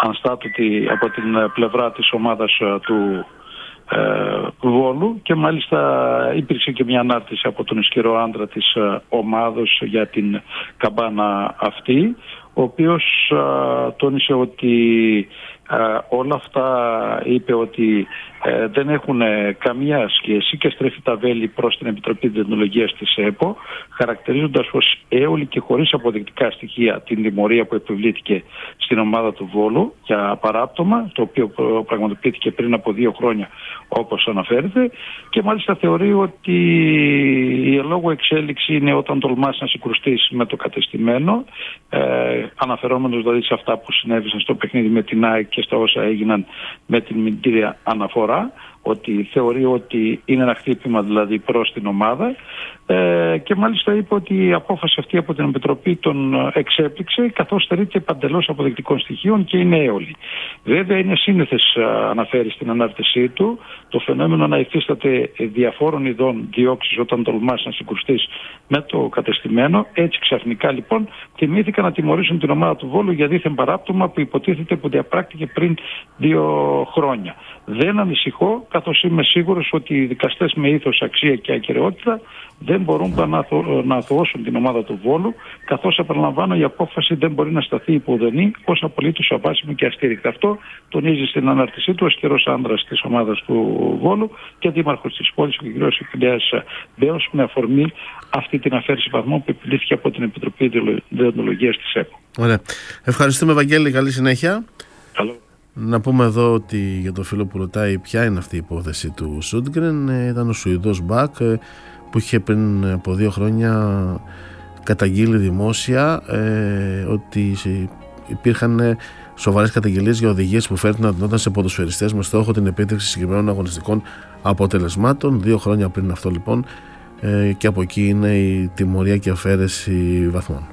ανστάτωτη από την πλευρά της ομάδας του Βόλου, και μάλιστα υπήρξε και μια ανάρτηση από τον ισχυρό άντρα της ομάδος για την καμπάνα αυτή, ο οποίος τόνισε ότι όλα αυτά, είπε ότι δεν έχουν καμία σχέση, και στρέφει τα βέλη προς την Επιτροπή Διεντολογίας της ΕΠΟ, χαρακτηρίζοντας ως έολη και χωρίς αποδεικτικά στοιχεία την τιμωρία που επιβλήθηκε στην ομάδα του Βόλου για παράπτωμα, το οποίο πραγματοποιήθηκε πριν από 2 χρόνια όπως αναφέρεται, και μάλιστα θεωρεί ότι η ελόγω εξέλιξη είναι όταν τολμάς να συγκρουστείς με το κατεστημένο, αναφερόμενος δηλαδή σε αυτά που συνέβησαν στο παιχνίδι με την ΑΕΚ και στα όσα έγιναν με την μηνυτήρια αναφορά, ότι θεωρεί ότι είναι ένα χτύπημα δηλαδή προς την ομάδα, και μάλιστα είπε ότι η απόφαση αυτή από την Επιτροπή τον εξέπληξε, καθώς στερείται παντελώς αποδεικτικών στοιχείων και είναι έολη. Βέβαια είναι σύνηθες, αναφέρει στην ανάρτησή του, το φαινόμενο να υφίσταται διαφόρων ειδών διώξεις όταν τολμάς να συγκρουστείς με το κατεστημένο. Έτσι ξαφνικά λοιπόν θυμήθηκαν να τιμωρήσουν την ομάδα του Βόλου για δίθεν παράπτωμα που υποτίθεται που διαπράκτηκε πριν 2 χρόνια. Δεν ανησυχώ, καθώς είμαι σίγουρος ότι οι δικαστές με ήθος, αξία και ακεραιότητα δεν μπορούν να αθωώσουν την ομάδα του Βόλου, καθώς επαναλαμβάνω η απόφαση δεν μπορεί να σταθεί υποδενή ως απολύτως αβάσιμη και αστήρικτη. Αυτό τονίζει στην ανάρτησή του ο ισχυρός άνδρας της ομάδας του Βόλου και δήμαρχος της πόλης, ο κ. Ιππηλέας Μπέος, με αφορμή αυτή την αφαίρεση βαθμών που επιβλήθηκε από την Επιτροπή Διοντολογίας της ΕΠΟ. Ωραία. Ευχαριστούμε, Βαγγέλη. Καλή συνέχεια. Καλό. Να πούμε εδώ ότι για το φίλο που ρωτάει ποια είναι αυτή η υπόθεση του Σούντγκρεν, ήταν ο Σουηδός Μπακ που είχε πριν από 2 χρόνια καταγγείλει δημόσια ότι υπήρχαν σοβαρές καταγγελίες για οδηγίες που φέρνουν να δινόταν σε ποδοσφαιριστές με στόχο την επίτευξη συγκεκριμένων αγωνιστικών αποτελεσμάτων. 2 χρόνια πριν αυτό λοιπόν, και από εκεί είναι η τιμωρία και αφαίρεση βαθμών.